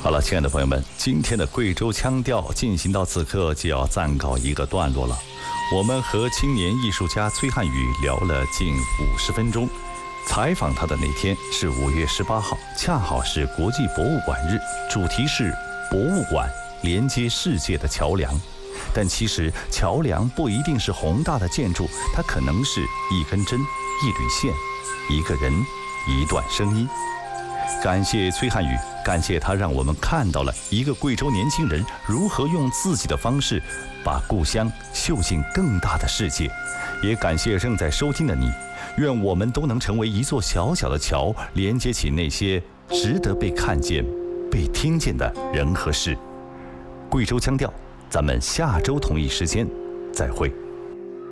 好了，亲爱的朋友们，今天的贵州腔调进行到此刻就要暂告一个段落了。我们和青年艺术家崔汉宇聊了近50分钟。采访他的那天是5月18号，恰好是国际博物馆日，主题是博物馆连接世界的桥梁。但其实桥梁不一定是宏大的建筑，它可能是一根针、一缕线、一个人、一段声音。感谢崔汉宇，感谢他让我们看到了一个贵州年轻人如何用自己的方式把故乡绣进更大的世界。也感谢正在收听的你，愿我们都能成为一座小小的桥，连接起那些值得被看见、被听见的人和事。贵州腔调，咱们下周同一时间再会。